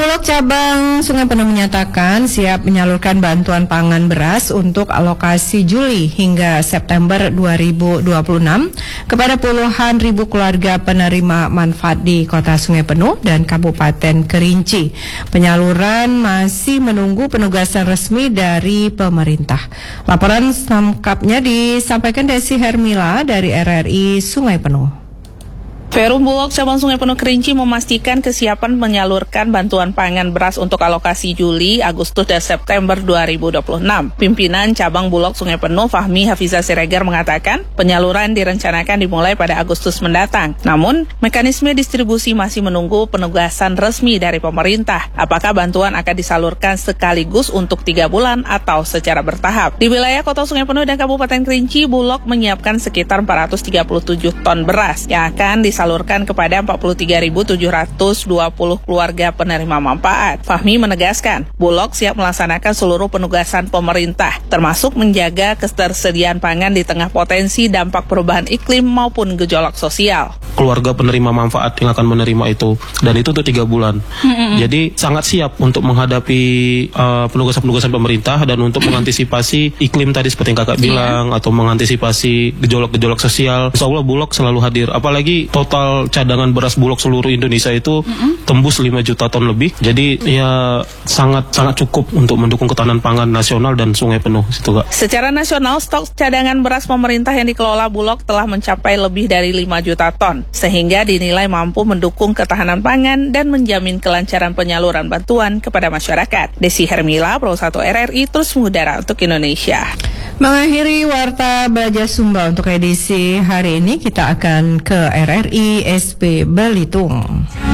Bulog cabang Sungai Penuh menyatakan siap menyalurkan bantuan pangan beras untuk alokasi Juli hingga September 2026 kepada puluhan ribu keluarga penerima manfaat di Kota Sungai Penuh dan Kabupaten Kerinci. Penyaluran masih menunggu penugasan resmi dari pemerintah. Laporan selengkapnya disampaikan Desi Hermila dari RRI Sungai Penuh. Perum Bulog cabang Sungai Penuh Kerinci memastikan kesiapan menyalurkan bantuan pangan beras untuk alokasi Juli, Agustus, dan September 2026. Pimpinan cabang Bulog Sungai Penuh Fahmi Hafizah Siregar mengatakan penyaluran direncanakan dimulai pada Agustus mendatang. Namun, mekanisme distribusi masih menunggu penugasan resmi dari pemerintah. Apakah bantuan akan disalurkan sekaligus untuk 3 bulan atau secara bertahap? Di wilayah Kota Sungai Penuh dan Kabupaten Kerinci, Bulog menyiapkan sekitar 437 ton beras yang akan disalurkan kepada 43.720 keluarga penerima manfaat. Fahmi menegaskan, Bulog siap melaksanakan seluruh penugasan pemerintah, termasuk menjaga ketersediaan pangan di tengah potensi dampak perubahan iklim maupun gejolak sosial. Keluarga penerima manfaat yang akan menerima itu, dan itu tuh 3 bulan. Jadi sangat siap untuk menghadapi penugasan-penugasan pemerintah dan untuk mengantisipasi iklim tadi seperti yang kakak bilang, atau mengantisipasi gejolak-gejolak sosial. Insya Allah Bulog selalu hadir, apalagi total cadangan beras Bulog seluruh Indonesia itu tembus 5 juta ton lebih. Jadi ya sangat cukup untuk mendukung ketahanan pangan nasional dan Sungai Penuh situ, Kak. Secara nasional, stok cadangan beras pemerintah yang dikelola Bulog telah mencapai lebih dari 5 juta ton, sehingga dinilai mampu mendukung ketahanan pangan dan menjamin kelancaran penyaluran bantuan kepada masyarakat. Desi Hermila, Pro 1 RRI, terus mengudara untuk Indonesia. Mengakhiri Warta Baja Sumba untuk edisi hari ini, kita akan ke RRI SB Belitung.